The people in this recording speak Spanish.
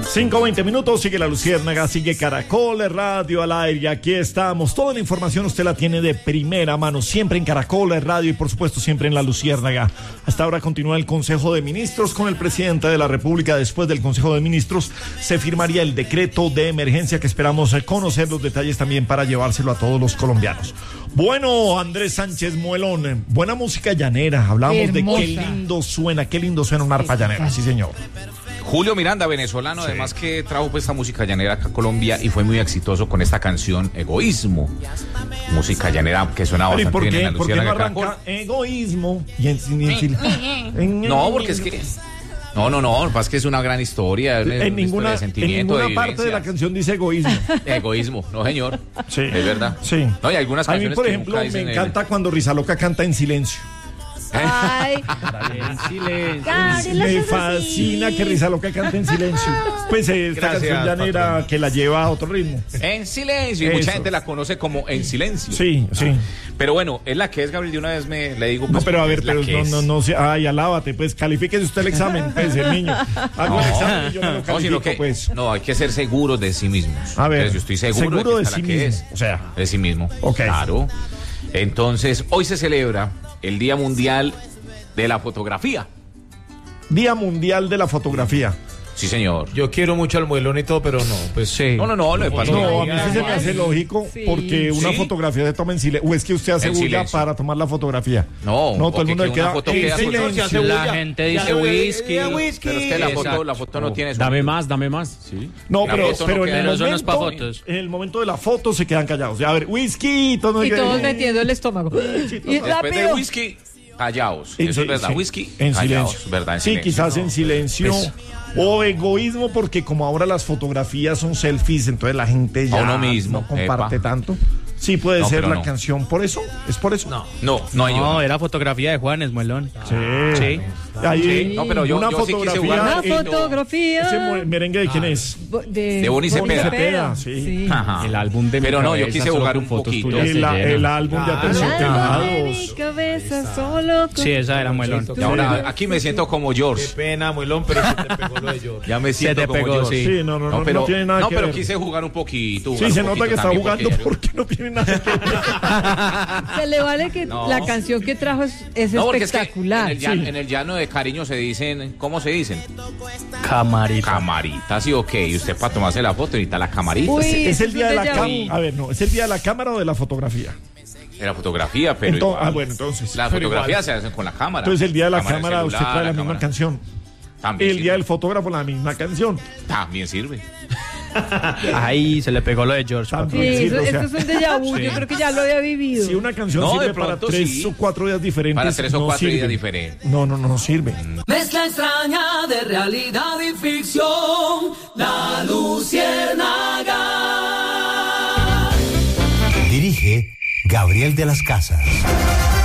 5:20 minutos, sigue La Luciérnaga, sigue Caracol Radio al aire, y aquí estamos. Toda la información usted la tiene de primera mano, siempre en Caracol Radio y por supuesto siempre en La Luciérnaga. Hasta ahora continúa el Consejo de Ministros con el presidente de la República. Después del Consejo de Ministros se firmaría el decreto de emergencia que esperamos conocer los detalles también para llevárselo a todos los colombianos. Bueno, Andrés Sánchez Muelón, buena música llanera, hablamos de qué lindo suena una arpa llanera, sí señor. Julio Miranda, venezolano, sí. Además que trajo pues esta música llanera acá a Colombia y fue muy exitoso con esta canción Egoísmo. Música llanera que suena bastante bien en la Luciérnaga. ¿Por qué no arranca Egoísmo? No, porque es que... No, lo que pasa es que es una gran historia. En ninguna parte de la canción dice egoísmo. Egoísmo, no señor. Sí. Es verdad. Sí. No, hay algunas canciones a mí, por ejemplo, me encanta cuando Rizaloca canta en silencio. Ay, en silencio. Me fascina que Rizaloca cante en silencio. Pues esta canción llanera, patrón, que la lleva a otro ritmo. En silencio. Y mucha gente la conoce como En Silencio. Sí. Pero bueno, es la que es, Gabriel, de una vez le digo. Pues, no, pero a ver, no, ay, alábate, pues, califíquese usted el examen, pues, el niño. Hago el examen y yo me lo califico, pues. No, hay que ser seguros de sí mismos. A ver, entonces, yo estoy seguro de sí mismo. O sea, de sí mismo. Okay. Claro. Entonces, hoy se celebra el Día Mundial de la Fotografía. Día Mundial de la Fotografía. Sí, señor. Yo quiero mucho al Muelón y todo, pero no, pues sí. No, lo de paso. No, a mí sí se me hace lógico, porque una fotografía se toma en silencio. O es que usted hace bulla para tomar la fotografía. No, todo el mundo le queda en silencio. La gente dice whisky. Pero es que la foto no tiene eso. Dame más. Sí. No, pero en el momento de la foto se quedan callados. A ver, whisky. Y todos metiendo el estómago. Y después de whisky, callados. Eso es verdad. Whisky, en callados. Silencio. ¿Verdad? Sí, quizás en silencio. O egoísmo, porque como ahora las fotografías son selfies, entonces la gente ya uno mismo, no comparte tanto. Sí, puede ser la canción. ¿Por eso? ¿Es por eso? No, era fotografía de Juanes, Muelón. Sí. Ahí, no, pero una fotografía. Ese merengue, ¿de quién es? De Boni Cepeda. Sí. Ajá. El álbum de Pero no, yo quise jugar un poquito. El álbum de Aterciopelados. Sí, esa era Muelón. Y ahora aquí me siento como George. Qué pena, Muelón, pero se te pegó lo de George. Ya me siento como George. Sí, no tiene nada que ver. Pero quise jugar un poquito. Sí, se nota que está jugando porque no tiene nada que ver. Se le vale que la canción que trajo es espectacular. Es que en el llano de cariño se dicen, ¿cómo se dicen? Camarita, sí, ok. Y usted para tomarse la foto necesita la camarita. Uy, es el día de la cámara. A ver, no, ¿es el día de la cámara o de la fotografía? De la fotografía, pero entonces. La fotografía se hace con la cámara. Entonces el día de la cámara usted trae la misma canción. También el día del fotógrafo la misma canción. También sirve. Ahí se le pegó lo de George. Sí, eso es un déjà vu. Yo creo que ya lo había vivido. Si una canción sirve para 3 o 4 días diferentes, para 3 o 4 días diferentes. No sirve. Mezcla extraña de realidad y ficción. La Luciérnaga. Dirige Gabriel de las Casas.